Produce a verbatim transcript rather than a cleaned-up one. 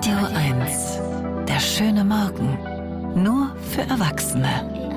Radio eins. Der schöne Morgen. Nur für Erwachsene.